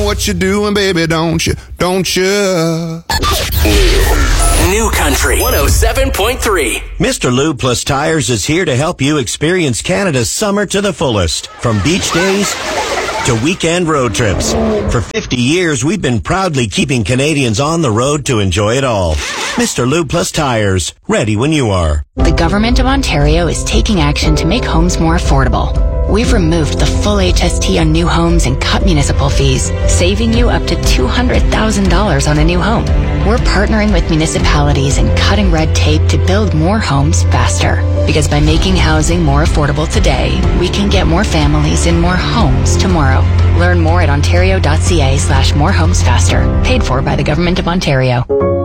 what you're doing, baby, don't you? Don't you? New Country 107.3. Mr. Lube Plus Tires is here to help you experience Canada's summer to the fullest. From beach days to weekend road trips. For 50 years, we've been proudly keeping Canadians on the road to enjoy it all. Mr. Lube Plus Tires, ready when you are. The Government of Ontario is taking action to make homes more affordable. We've removed the full HST on new homes and cut municipal fees, saving you up to $200,000 on a new home. We're partnering with municipalities and cutting red tape to build more homes faster. Because by making housing more affordable today, we can get more families in more homes tomorrow. Learn more at ontario.ca/morehomesfaster. Paid for by the Government of Ontario.